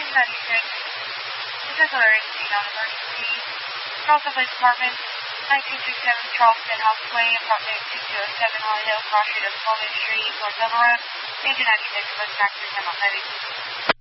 1996. This is alert non-emergency. Charleston Police Department, 1967 Charleston Houseway, apartment 2207 Holly Hill, cross street of Coleman Street, North Delaware. Agent 96, West Taxi, I'm not ready.